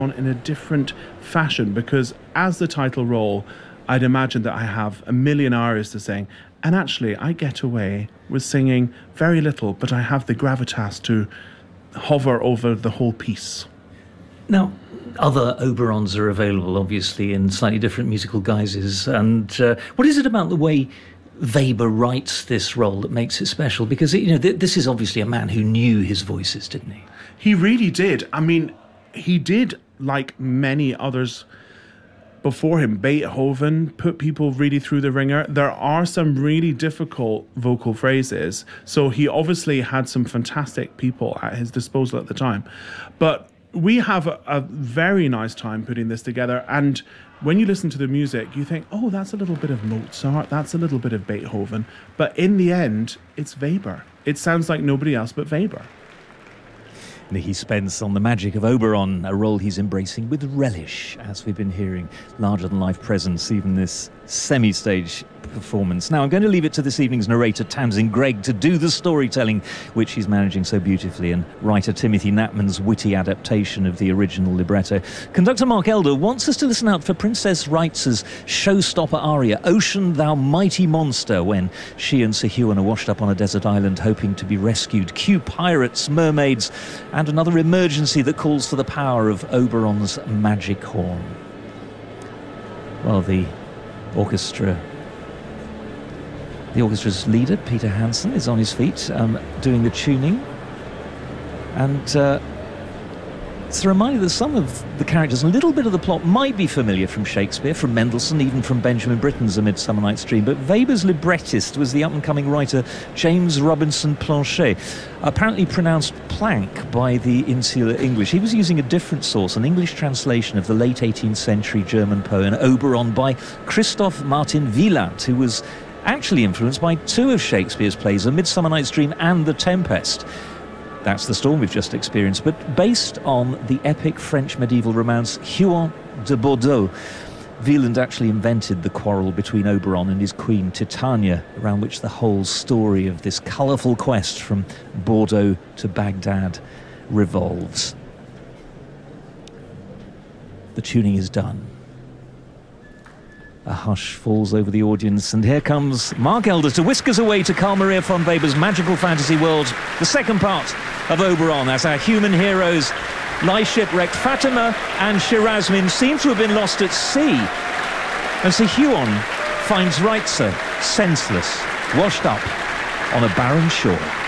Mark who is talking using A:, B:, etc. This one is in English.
A: on in a different fashion, because as the title role, I'd imagine that I have a million hours to sing, and actually I get away with singing very little, but I have the gravitas to hover over the whole piece.
B: Now, other Oberons are available, obviously, in slightly different musical guises. And what is it about the way Weber writes this role that makes it special? Because, you know, this is obviously a man who knew his voices, didn't he?
A: He really did. I mean, he did, like many others before him. Beethoven put people really through the ringer. There are some really difficult vocal phrases, so he obviously had some fantastic people at his disposal at the time. But we have a very nice time putting this together, and when you listen to the music, you think, oh, that's a little bit of Mozart, that's a little bit of Beethoven, but in the end, it's Weber. It sounds like nobody else but Weber.
B: Nicky Spence on the magic of Oberon, a role he's embracing with relish, as we've been hearing, larger-than-life presence, even this semi-stage performance. Now, I'm going to leave it to this evening's narrator, Tamsin Greig, to do the storytelling, which he's managing so beautifully, and writer Timothy Knapman's witty adaptation of the original libretto. Conductor Mark Elder wants us to listen out for Princess Reitz's showstopper aria, Ocean, Thou Mighty Monster, when she and Sir Huon are washed up on a desert island hoping to be rescued. Cue pirates, mermaids, and another emergency that calls for the power of Oberon's magic horn. Well, the orchestra's leader, Peter Hansen, is on his feet, doing the tuning. And it's a reminder that some of the characters, a little bit of the plot might be familiar from Shakespeare, from Mendelssohn, even from Benjamin Britten's A Midsummer Night's Dream. But Weber's librettist was the up-and-coming writer James Robinson Planchet, apparently pronounced Planck by the insular English. He was using a different source, an English translation of the late 18th century German poem Oberon by Christoph Martin Wieland, who was actually influenced by two of Shakespeare's plays, A Midsummer Night's Dream and The Tempest. That's the storm we've just experienced, but based on the epic French medieval romance Huon de Bordeaux. Wieland actually invented the quarrel between Oberon and his queen Titania, around which the whole story of this colourful quest from Bordeaux to Baghdad revolves. The tuning is done. A hush falls over the audience, and here comes Mark Elder to whisk us away to Carl Maria von Weber's magical fantasy world, the second part of Oberon, as our human heroes lie shipwrecked. Fatima and Shirazmin seem to have been lost at sea, and Sir Huon finds Reitzer senseless, washed up on a barren shore.